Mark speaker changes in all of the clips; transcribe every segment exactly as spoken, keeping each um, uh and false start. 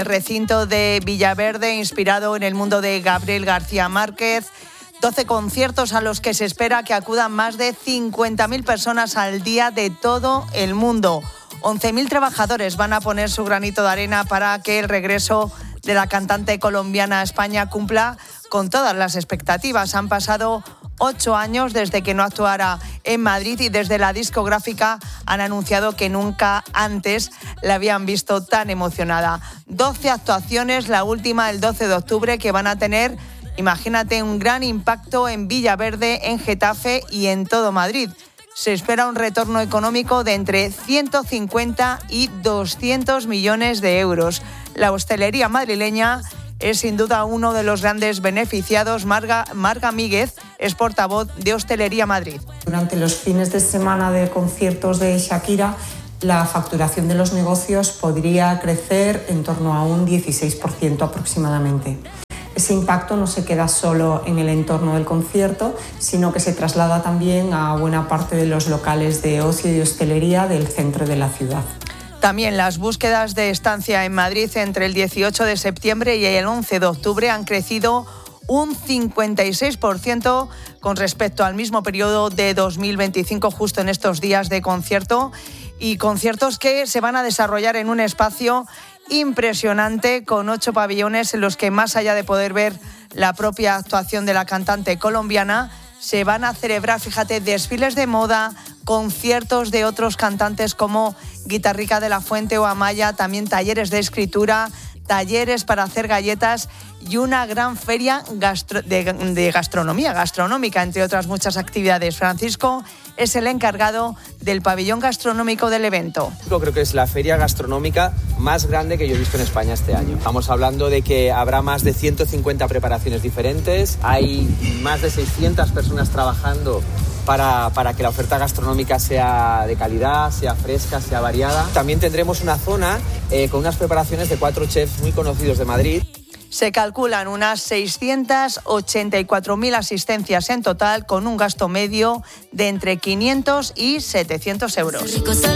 Speaker 1: Recinto de Villaverde, inspirado en el mundo de Gabriel García Márquez. doce conciertos a los que se espera que acudan más de cincuenta mil personas al día de todo el mundo. once mil trabajadores van a poner su granito de arena para que el regreso de la cantante colombiana a España cumpla con todas las expectativas. Han pasado ocho años desde que no actuara en Madrid y desde la discográfica han anunciado que nunca antes la habían visto tan emocionada. doce actuaciones, la última el doce de octubre, que van a tener, imagínate, un gran impacto en Villaverde, en Getafe y en todo Madrid. Se espera un retorno económico de entre ciento cincuenta y doscientos millones de euros. La hostelería madrileña es sin duda uno de los grandes beneficiados. Marga, Marga Míguez es portavoz de Hostelería Madrid.
Speaker 2: Durante los fines de semana de conciertos de Shakira, la facturación de los negocios podría crecer en torno a un dieciséis por ciento aproximadamente. Ese impacto no se queda solo en el entorno del concierto, sino que se traslada también a buena parte de los locales de ocio y hostelería del centro de la ciudad.
Speaker 1: También las búsquedas de estancia en Madrid entre el dieciocho de septiembre y el once de octubre han crecido un cincuenta y seis por ciento con respecto al mismo periodo de dos mil veinticinco, justo en estos días de concierto, y conciertos que se van a desarrollar en un espacio impresionante con ocho pabellones en los que, más allá de poder ver la propia actuación de la cantante colombiana, se van a celebrar, fíjate, desfiles de moda, conciertos de otros cantantes como Guitarrica de la Fuente o Amaya, también talleres de escritura, talleres para hacer galletas y una gran feria gastro- de, de gastronomía, gastronómica, entre otras muchas actividades. Francisco es el encargado del pabellón gastronómico del evento.
Speaker 3: Creo que es la feria gastronómica más grande que yo he visto en España este año. Estamos hablando de que habrá más de ciento cincuenta preparaciones diferentes, hay más de seiscientas personas trabajando para, para que la oferta gastronómica sea de calidad, sea fresca, sea variada. También tendremos una zona eh, con unas preparaciones de cuatro chefs muy conocidos de Madrid.
Speaker 1: Se calculan unas seiscientas ochenta y cuatro mil asistencias en total, con un gasto medio de entre quinientos y setecientos euros.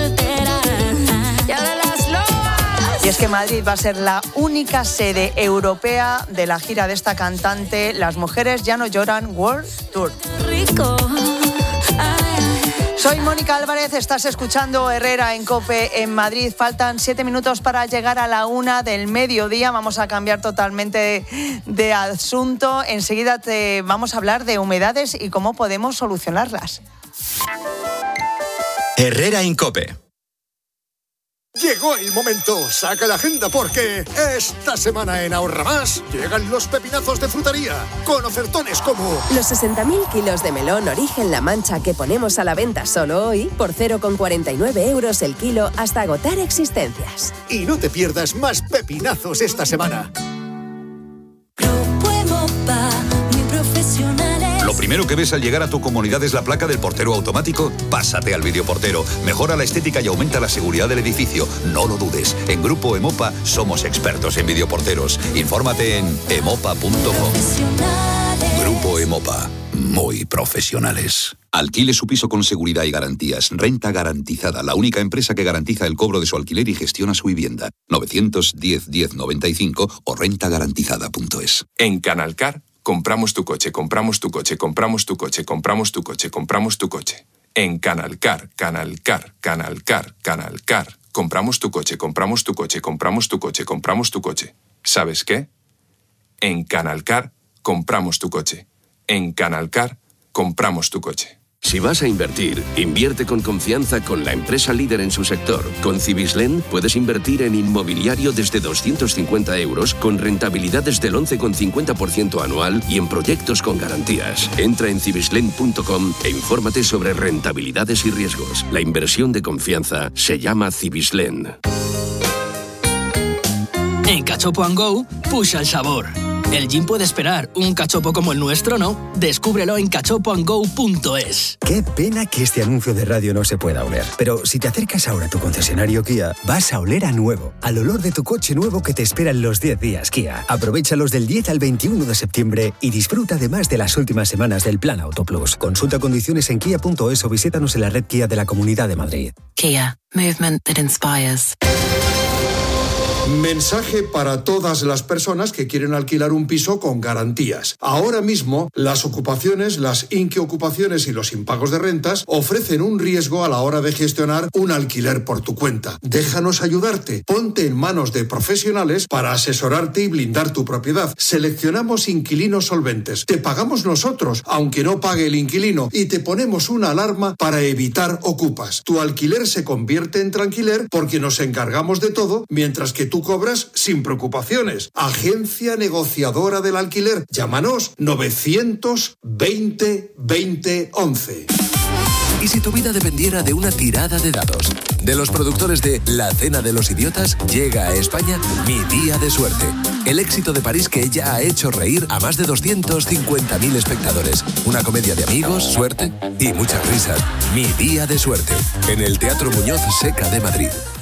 Speaker 1: Y es que Madrid va a ser la única sede europea de la gira de esta cantante, Las Mujeres Ya No Lloran World Tour. Soy Mónica Álvarez, estás escuchando Herrera en COPE en Madrid. Faltan siete minutos para llegar a la una del mediodía. Vamos a cambiar totalmente de, de asunto. Enseguida te vamos a hablar de humedades y cómo podemos solucionarlas.
Speaker 4: Herrera en COPE.
Speaker 5: Llegó el momento, saca la agenda porque esta semana en Ahorra Más llegan los pepinazos de frutería con ofertones como
Speaker 6: los sesenta mil kilos de melón Origen La Mancha que ponemos a la venta solo hoy por cero coma cuarenta y nueve euros el kilo hasta agotar existencias.
Speaker 5: Y no te pierdas más pepinazos esta semana.
Speaker 7: Grupo Emopa, muy profesionales.
Speaker 4: Lo primero que ves al llegar a tu comunidad es la placa del portero automático. Pásate al videoportero. Mejora la estética y aumenta la seguridad del edificio. No lo dudes. En Grupo Emopa somos expertos en videoporteros. Infórmate en emopa punto com. Grupo Emopa. Muy profesionales. Alquile su piso con seguridad y garantías. Renta Garantizada, la única empresa que garantiza el cobro de su alquiler y gestiona su vivienda. novecientos diez diez noventa y cinco o renta garantizada punto es.
Speaker 8: En Canalcar compramos tu coche, compramos tu coche, compramos tu coche, compramos tu coche, compramos tu coche. En Canalcar, Canalcar, Canalcar, Canalcar. Compramos tu coche, compramos tu coche, compramos tu coche, compramos tu coche. ¿Sabes qué? En Canalcar compramos tu coche. En Canalcar compramos tu coche.
Speaker 9: Si vas a invertir, invierte con confianza con la empresa líder en su sector. Con Cibislen puedes invertir en inmobiliario desde doscientos cincuenta euros con rentabilidades del once coma cincuenta por ciento anual y en proyectos con garantías. Entra en cibislen punto com e infórmate sobre rentabilidades y riesgos. La inversión de confianza se llama Cibislen.
Speaker 10: En Cachopo and Go, push el sabor. El gin puede esperar, un cachopo como el nuestro no. Descúbrelo en cachopo and go punto es.
Speaker 11: Qué pena que este anuncio de radio no se pueda oler. Pero si te acercas ahora a tu concesionario Kia, vas a oler a nuevo, al olor de tu coche nuevo que te espera en los diez días Kia. Aprovéchalos del diez al veintiuno de septiembre y disfruta además de las últimas semanas del Plan Auto Plus. Consulta condiciones en kia punto es o visítanos en la red Kia de la Comunidad de Madrid.
Speaker 12: Kia, movement that inspires. Mensaje para todas las personas que quieren alquilar un piso con garantías. Ahora mismo, las ocupaciones, las inquiocupaciones y los impagos de rentas ofrecen un riesgo a la hora de gestionar un alquiler por tu cuenta. Déjanos ayudarte. Ponte en manos de profesionales para asesorarte y blindar tu propiedad. Seleccionamos inquilinos solventes. Te pagamos nosotros, aunque no pague el inquilino, y te ponemos una alarma para evitar ocupas. Tu alquiler se convierte en tranquiler porque nos encargamos de todo, mientras que tú cobras sin preocupaciones. Agencia negociadora del alquiler. Llámanos novecientos veinte veinte once.
Speaker 13: ¿Y si tu vida dependiera de una tirada de dados? De los productores de La Cena de los Idiotas llega a España Mi Día de Suerte. El éxito de París que ya ha hecho reír a más de doscientos cincuenta mil espectadores. Una comedia de amigos, suerte y muchas risas. Mi Día de Suerte. En el Teatro Muñoz Seca de Madrid.